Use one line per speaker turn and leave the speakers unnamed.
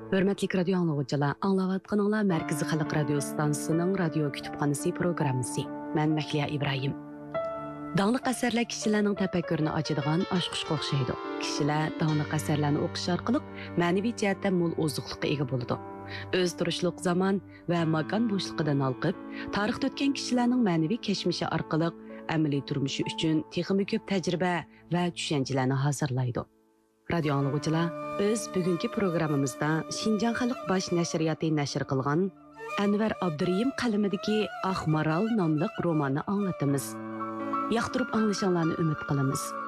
Hörmətli radio anlıqçılar, anlavatqanınlar Mərkəzi Xalq Radio Stansiyasının radio kütüpxanası proqramısı. Mən Məhliya İbrahim. Dağlıq əsərlər kişilərin təfəkkürünü açıdığan aşqışqa oxşaydı. Kişilər dağlıq əsərlərini oxuş arqılıq mənəvi cəhətdən mol ozuqluqqa ega boludu. Öz turuşluq zaman və makan boşluğundan alqıb, tarixdə ötən kişilərin mənəvi keçmişi arqılıq əməli turmuşu üçün texmi köp təcrübə və düşüncələrini hazırlaydı. Radio anlıqçılar, biz bugünkü proqramımızda Şinjan Xalq Baş Nəşriyyatı nəşr qılğan Anvar Abdurayim qalamidagi Aq Maral nomli romanni anlatamiz. Yoqtirib anglashinglarni umid qilamiz.